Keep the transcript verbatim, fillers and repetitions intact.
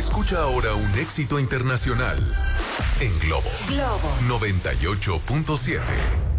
Escucha ahora un éxito internacional en Globo. Globo noventa y ocho punto siete.